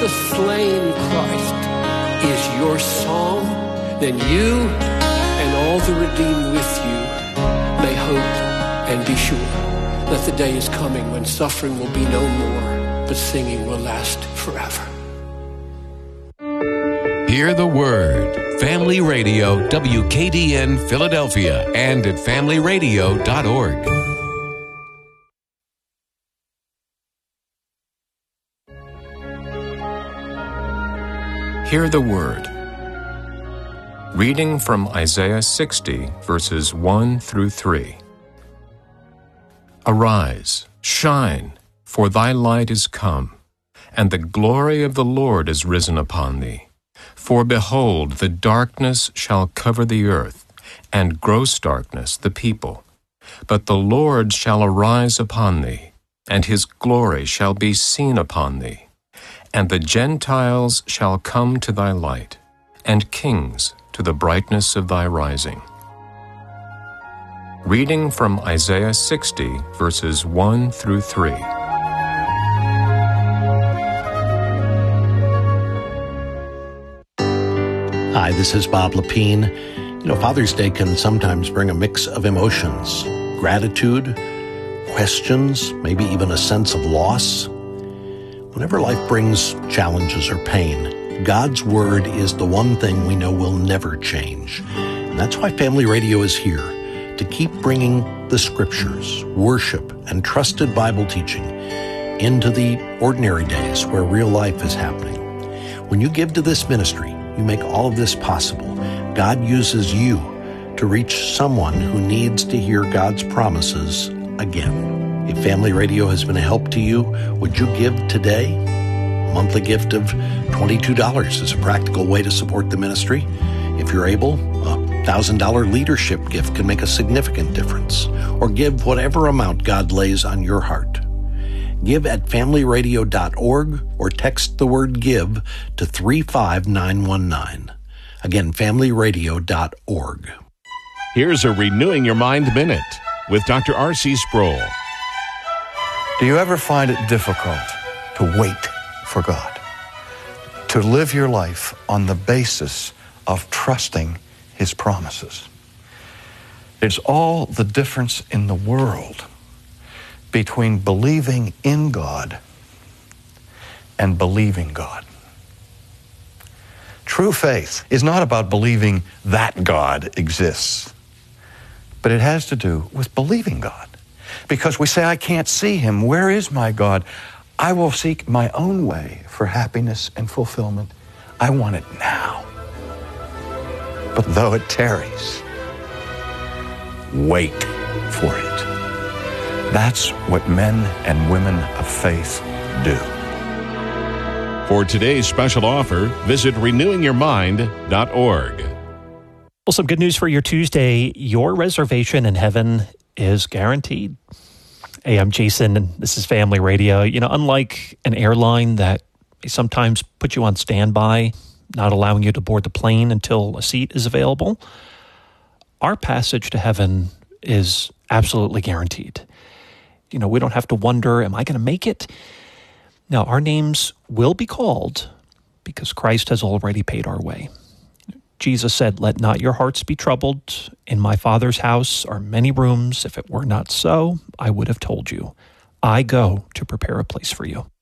the slain Christ is your song, then you and all the redeemed with you may hope and be sure that the day is coming when suffering will be no more, but singing will last forever. Hear the Word. Family Radio, WKDN Philadelphia, and at familyradio.org. Hear the Word. Reading from Isaiah 60, verses 1 through 3. Arise, shine, for thy light is come, and the glory of the Lord is risen upon thee. For behold, the darkness shall cover the earth, and gross darkness the people. But the Lord shall arise upon thee, and his glory shall be seen upon thee. And the Gentiles shall come to thy light, and kings to the brightness of thy rising. Reading from Isaiah 60, verses 1 through 3. Hi, this is Bob Lepine. Father's Day can sometimes bring a mix of emotions, gratitude, questions, maybe even a sense of loss. Whenever life brings challenges or pain, God's Word is the one thing we know will never change. And that's why Family Radio is here, to keep bringing the Scriptures, worship, and trusted Bible teaching into the ordinary days where real life is happening. When you give to this ministry, you make all of this possible. God uses you to reach someone who needs to hear God's promises again. If Family Radio has been a help to you, would you give today? A monthly gift of $22 is a practical way to support the ministry. If you're able, a $1,000 leadership gift can make a significant difference. Or give whatever amount God lays on your heart. Give at familyradio.org or text the word GIVE to 35919. Again, familyradio.org. Here's a Renewing Your Mind Minute with Dr. R.C. Sproul. Do you ever find it difficult to wait for God? To live your life on the basis of trusting His promises? It's all the difference in the world between believing in God and believing God. True faith is not about believing that God exists, but it has to do with believing God. Because we say, I can't see Him. Where is my God? I will seek my own way for happiness and fulfillment. I want it now. But though it tarries, wait for it. That's what men and women of faith do. For today's special offer, visit renewingyourmind.org. Well, some good news for your Tuesday. Your reservation in heaven is guaranteed. Hey, I'm Jason, and this is Family Radio. Unlike an airline that sometimes puts you on standby, not allowing you to board the plane until a seat is available, our passage to heaven is absolutely guaranteed. We don't have to wonder, am I going to make it? No, our names will be called because Christ has already paid our way. Jesus said, "Let not your hearts be troubled. In my Father's house are many rooms. If it were not so, I would have told you. I go to prepare a place for you."